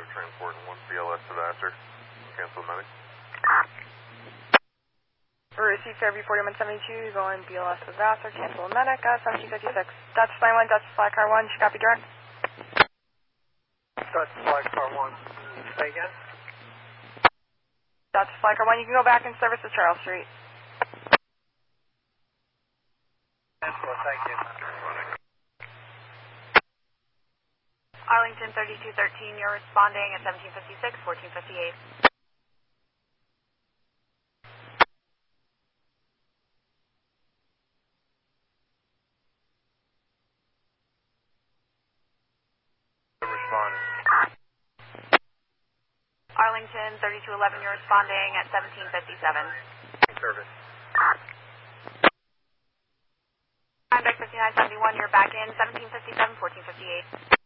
transport and 1 BLS to Vassar. Cancel medic. Receive Fairview 4172, going BLS to Vassar, cancel medic, 1756. Dutch Flight 1, Dutch Flight Car 1, copy direct. Dutch Flight Car 1, say again? Dutch Flight Car 1, you can go back and service to Charles Street. Cancel, thank you. Arlington 3213, you're responding at 1756, 1458. Arlington 3211, you're responding at 1757. Service. Contact 5971, you're back in 1757, 1458.